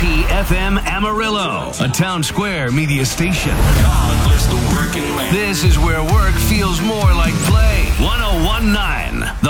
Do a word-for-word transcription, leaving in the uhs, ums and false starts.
P F M Amarillo, a Town Square media station. This is where work feels more like play. one oh one point nine